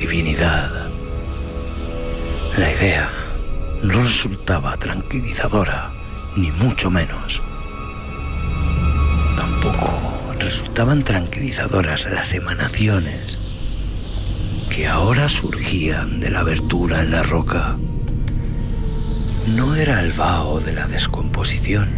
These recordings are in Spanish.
divinidad. La idea no resultaba tranquilizadora, ni mucho menos. Tampoco resultaban tranquilizadoras las emanaciones que ahora surgían de la abertura en la roca. No era el vaho de la descomposición.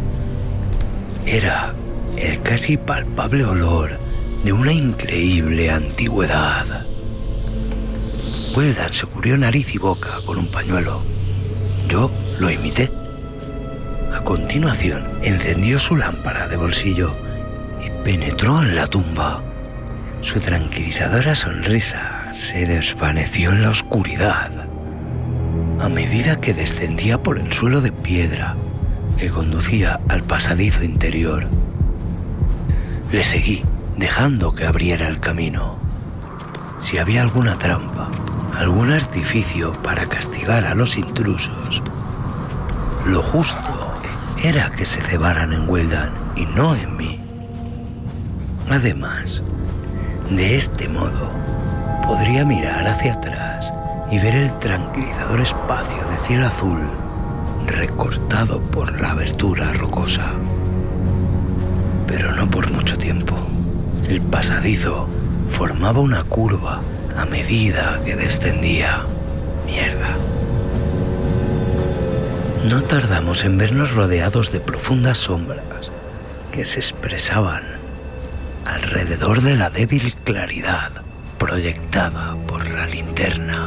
Era el casi palpable olor de una increíble antigüedad. Wildan se cubrió nariz y boca con un pañuelo. Yo lo imité. A continuación, encendió su lámpara de bolsillo y penetró en la tumba. Su tranquilizadora sonrisa se desvaneció en la oscuridad a medida que descendía por el suelo de piedra que conducía al pasadizo interior. Le seguí, dejando que abriera el camino. Si había alguna trampa, algún artificio para castigar a los intrusos, lo justo era que se cebaran en Wildan y no en mí. Además, de este modo, podría mirar hacia atrás y ver el tranquilizador espacio de cielo azul recortado por la abertura rocosa. Pero no por mucho tiempo. El pasadizo formaba una curva a medida que descendía. Mierda. No tardamos en vernos rodeados de profundas sombras que se expresaban alrededor de la débil claridad proyectada por la linterna.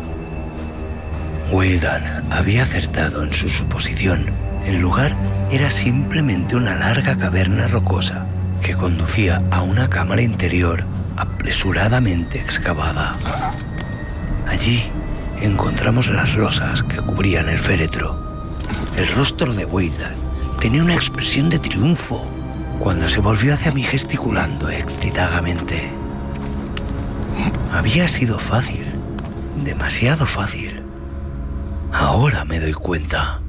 Wildan había acertado en su suposición. El lugar era simplemente una larga caverna rocosa que conducía a una cámara interior apresuradamente excavada. Allí encontramos las losas que cubrían el féretro. El rostro de Wildan tenía una expresión de triunfo cuando se volvió hacia mí gesticulando excitadamente. Había sido fácil, demasiado fácil. Ahora me doy cuenta.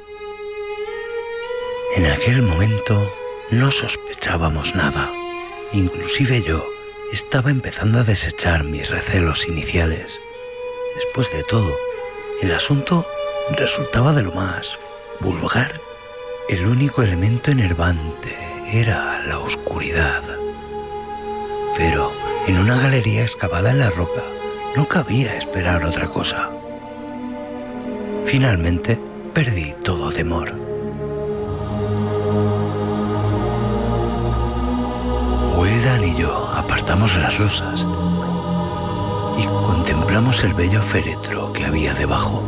En aquel momento no sospechábamos nada. Inclusive yo estaba empezando a desechar mis recelos iniciales. Después de todo, el asunto resultaba de lo más vulgar. El único elemento enervante era la oscuridad. Pero en una galería excavada en la roca no cabía esperar otra cosa. Finalmente perdí todo temor. Wildan y yo apartamos las losas y contemplamos el bello féretro que había debajo.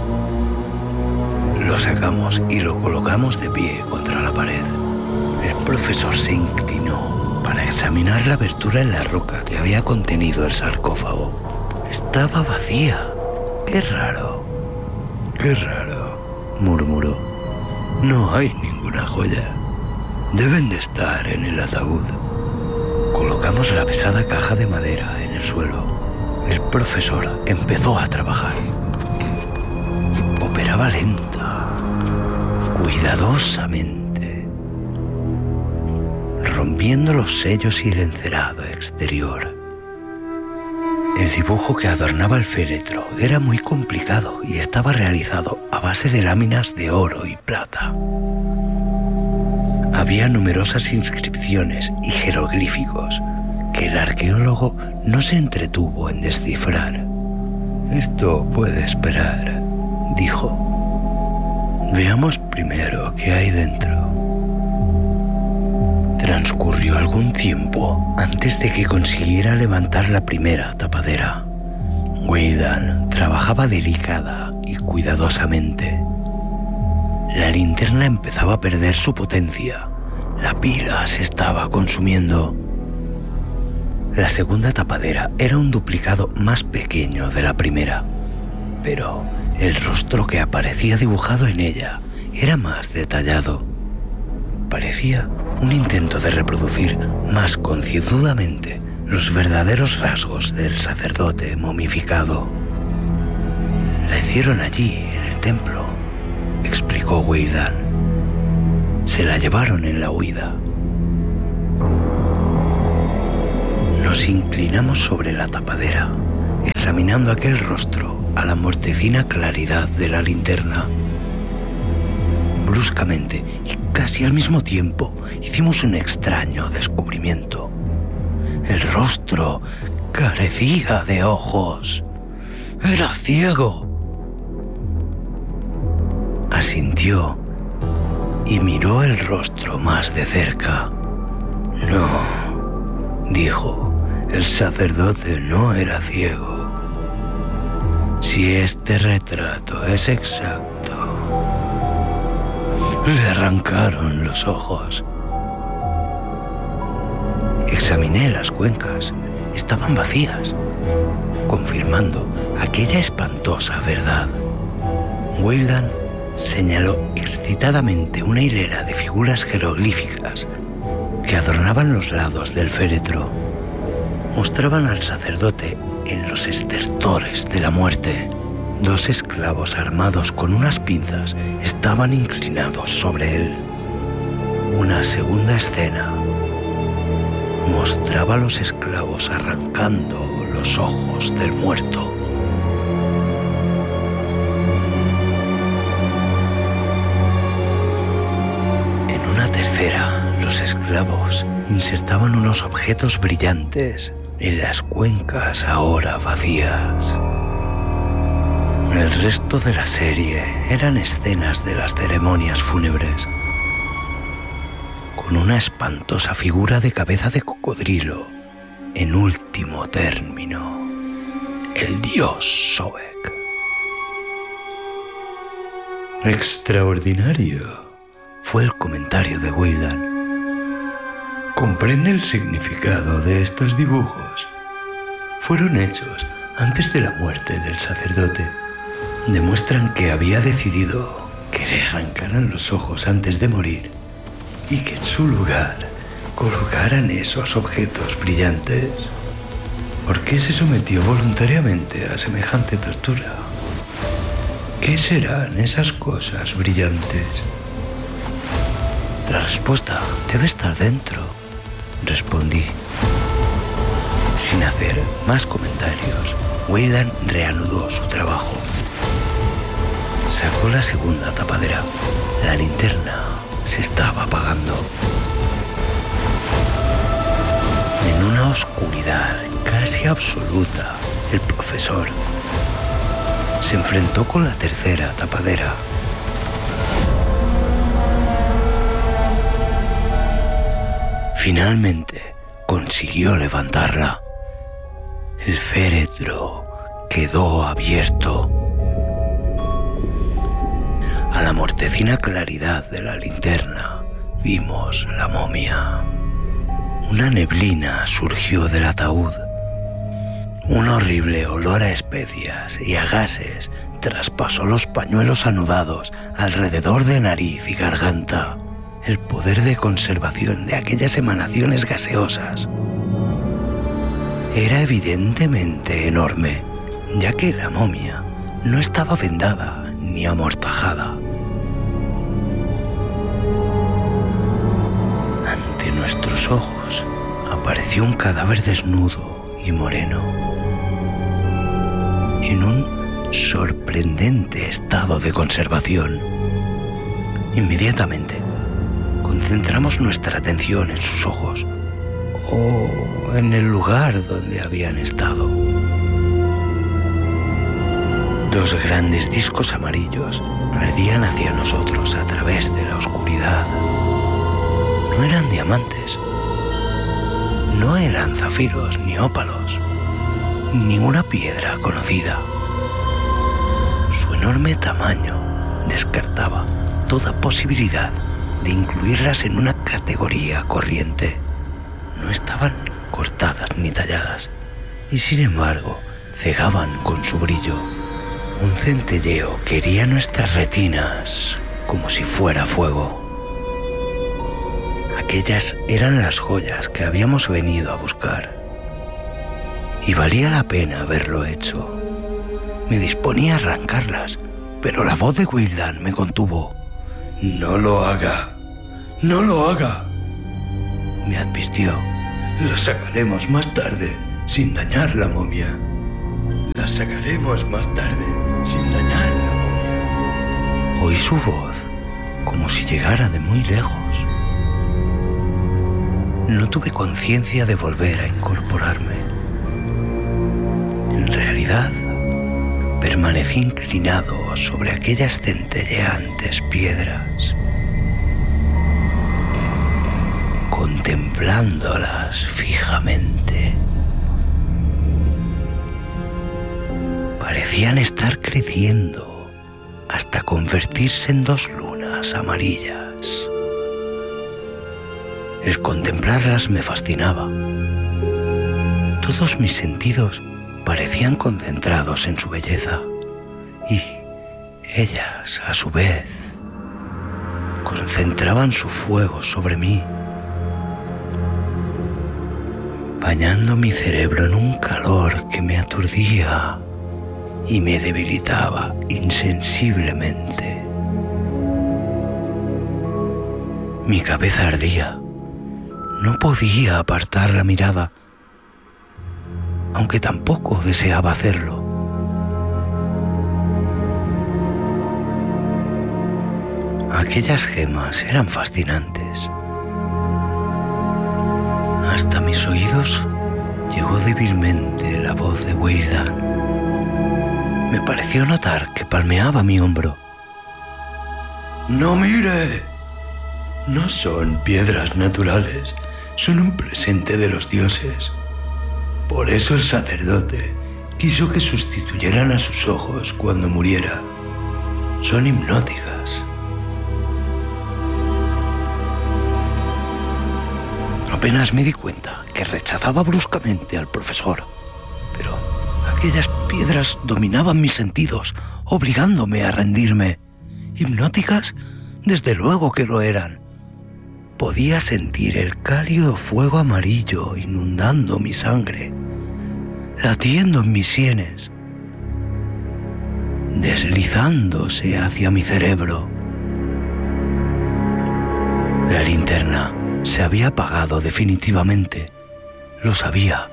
Lo sacamos y lo colocamos de pie contra la pared. El profesor se inclinó para examinar la abertura en la roca que había contenido el sarcófago. Estaba vacía. ¡Qué raro! ¡Qué raro!, murmuró. No hay ninguna joya. Deben de estar en el ataúd. Colocamos la pesada caja de madera en el suelo. El profesor empezó a trabajar. Operaba lenta, cuidadosamente, rompiendo los sellos y el encerado exterior. El dibujo que adornaba el féretro era muy complicado y estaba realizado a base de láminas de oro y plata. Había numerosas inscripciones y jeroglíficos que el arqueólogo no se entretuvo en descifrar. Esto puede esperar, dijo. Veamos primero qué hay dentro. Transcurrió algún tiempo antes de que consiguiera levantar la primera tapadera. Wildan trabajaba delicada y cuidadosamente. La linterna empezaba a perder su potencia. La pila se estaba consumiendo. La segunda tapadera era un duplicado más pequeño de la primera, pero el rostro que aparecía dibujado en ella era más detallado. Parecía un intento de reproducir más concienzudamente los verdaderos rasgos del sacerdote momificado. La hicieron allí, en el templo, explicó Wildan. Se la llevaron en la huida. Nos inclinamos sobre la tapadera. examinando aquel rostro a la mortecina claridad de la linterna. Bruscamente y casi al mismo tiempo hicimos un extraño descubrimiento. El rostro carecía de ojos. Era ciego. Asintió y miró el rostro más de cerca. No, dijo, el sacerdote no era ciego. Si este retrato es exacto, le arrancaron los ojos. Examiné las cuencas. Estaban vacías, confirmando aquella espantosa verdad. Weyland señaló excitadamente una hilera de figuras jeroglíficas que adornaban los lados del féretro. Mostraban al sacerdote en los estertores de la muerte. 2 esclavos armados con unas pinzas estaban inclinados sobre él. Una segunda escena mostraba a los esclavos arrancando los ojos del muerto. En una tercera, los esclavos insertaban unos objetos brillantes en las cuencas ahora vacías. El resto de la serie eran escenas de las ceremonias fúnebres, con una espantosa figura de cabeza de cocodrilo en último término, el dios Sobek. Extraordinario, fue el comentario de Weyland. ¿Comprende el significado de estos dibujos? Fueron hechos antes de la muerte del sacerdote. Demuestran que había decidido que le arrancaran los ojos antes de morir y que en su lugar colocaran esos objetos brillantes. ¿Por qué se sometió voluntariamente a semejante tortura? ¿Qué serán esas cosas brillantes? La respuesta debe estar dentro, respondí. Sin hacer más comentarios, Weyland reanudó su trabajo. Sacó la segunda tapadera. La linterna se estaba apagando. En una oscuridad casi absoluta, el profesor se enfrentó con la tercera tapadera. Finalmente consiguió levantarla. El féretro quedó abierto. A la mortecina claridad de la linterna vimos la momia. Una neblina surgió del ataúd. Un horrible olor a especias y a gases traspasó los pañuelos anudados alrededor de nariz y garganta. El poder de conservación de aquellas emanaciones gaseosas era evidentemente enorme, ya que la momia no estaba vendada ni amortajada. Ante nuestros ojos apareció un cadáver desnudo y moreno, en un sorprendente estado de conservación. Inmediatamente concentramos nuestra atención en sus ojos o en el lugar donde habían estado. 2 grandes discos amarillos ardían hacia nosotros a través de la oscuridad. No eran diamantes, no eran zafiros ni ópalos, ninguna piedra conocida. Su enorme tamaño descartaba toda posibilidad de incluirlas en una categoría corriente. No estaban cortadas ni talladas, y sin embargo cegaban con su brillo. Un centelleo que hería nuestras retinas como si fuera fuego. Aquellas eran las joyas que habíamos venido a buscar, y valía la pena haberlo hecho. Me disponía a arrancarlas, pero la voz de Weyland me contuvo. «No lo haga, no lo haga», me advirtió. «Lo sacaremos más tarde, sin dañar la momia». Las sacaremos más tarde, sin dañar la momia. Oí su voz, como si llegara de muy lejos. No tuve conciencia de volver a incorporarme. En realidad, permanecí inclinado sobre aquellas centelleantes piedras, contemplándolas fijamente. Parecían estar creciendo hasta convertirse en 2 lunas amarillas. El contemplarlas me fascinaba. Todos mis sentidos parecían concentrados en su belleza y ellas, a su vez, concentraban su fuego sobre mí, bañando mi cerebro en un calor que me aturdía y me debilitaba insensiblemente. Mi cabeza ardía. No podía apartar la mirada, aunque tampoco deseaba hacerlo. Aquellas gemas eran fascinantes. Hasta mis oídos llegó débilmente la voz de Weirdan. Me pareció notar que palmeaba mi hombro. ¡No mire! No son piedras naturales, son un presente de los dioses. Por eso el sacerdote quiso que sustituyeran a sus ojos cuando muriera. Son hipnóticas. Apenas me di cuenta que rechazaba bruscamente al profesor, pero aquellas piedras dominaban mis sentidos, obligándome a rendirme. ¿Hipnóticas? Desde luego que lo eran. Podía sentir el cálido fuego amarillo inundando mi sangre, latiendo en mis sienes, deslizándose hacia mi cerebro. La linterna se había apagado definitivamente, lo sabía.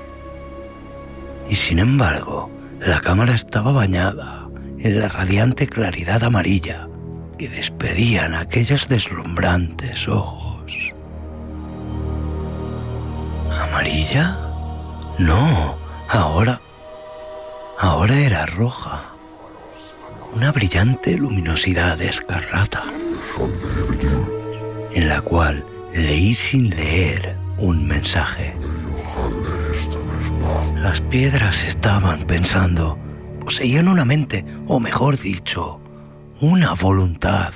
Y sin embargo, la cámara estaba bañada en la radiante claridad amarilla que despedían aquellos deslumbrantes ojos. ¿Amarilla? No, ahora era roja. Una brillante luminosidad escarlata, en la cual leí sin leer un mensaje. Las piedras estaban pensando, poseían una mente, o mejor dicho, una voluntad.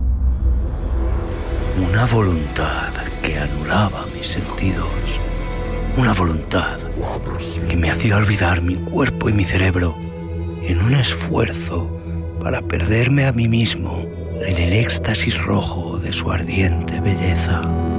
Una voluntad que anulaba mis sentidos. Una voluntad que me hacía olvidar mi cuerpo y mi cerebro en un esfuerzo para perderme a mí mismo en el éxtasis rojo de su ardiente belleza.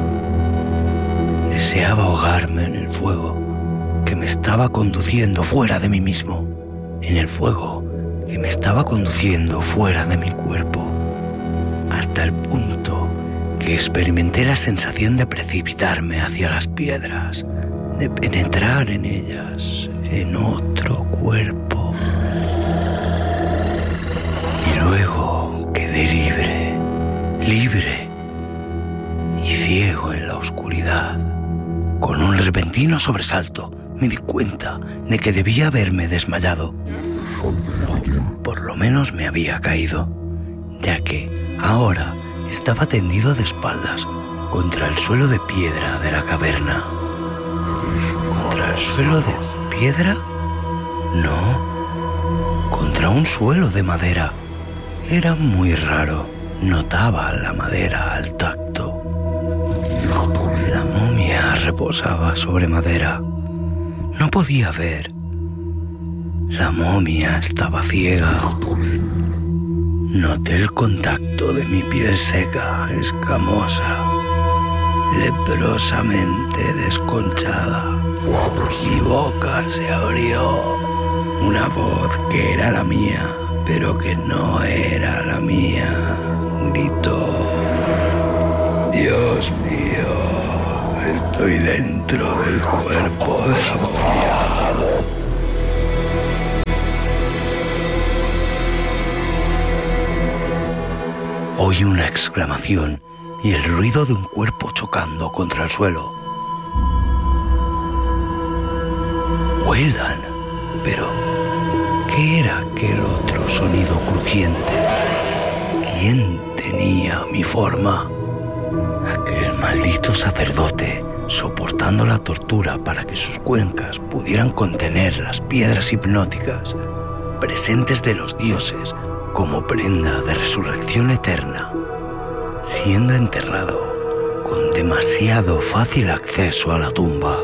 Deseaba ahogarme en el fuego que me estaba conduciendo fuera de mí mismo, en el fuego que me estaba conduciendo fuera de mi cuerpo, hasta el punto que experimenté la sensación de precipitarme hacia las piedras, de penetrar en ellas, en otro cuerpo. Y luego quedé libre y ciego en la oscuridad. Con un repentino sobresalto me di cuenta de que debía haberme desmayado. Por lo menos me había caído, ya que ahora estaba tendido de espaldas contra el suelo de piedra de la caverna. ¿Contra el suelo de piedra? No, contra un suelo de madera. Era muy raro, notaba la madera al tacto. La momia reposaba sobre madera. No podía ver. La momia estaba ciega. Noté el contacto de mi piel seca, escamosa, leprosamente desconchada. Mi boca se abrió. Una voz que era la mía, pero que no era la mía, gritó: Dios mío, estoy dentro del cuerpo de la momia. Oí una exclamación y el ruido de un cuerpo chocando contra el suelo. Weldon, pero ¿qué era aquel otro sonido crujiente? ¿Quién tenía mi forma? Aquel maldito sacerdote, soportando la tortura para que sus cuencas pudieran contener las piedras hipnóticas, presentes de los dioses como prenda de resurrección eterna, siendo enterrado con demasiado fácil acceso a la tumba.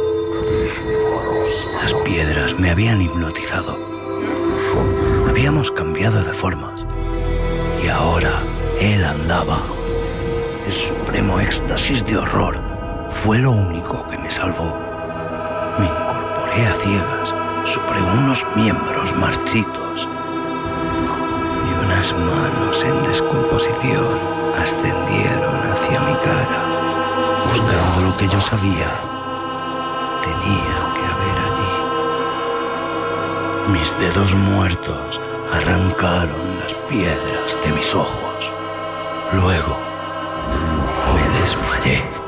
Las piedras me habían hipnotizado. Habíamos cambiado de formas y ahora él andaba. El supremo éxtasis de horror fue lo único que me salvó. Me incorporé a ciegas sobre unos miembros marchitos y unas manos en descomposición ascendieron hacia mi cara, buscando lo que yo sabía tenía que haber allí. Mis dedos muertos arrancaron las piedras de mis ojos. Luego me desmayé.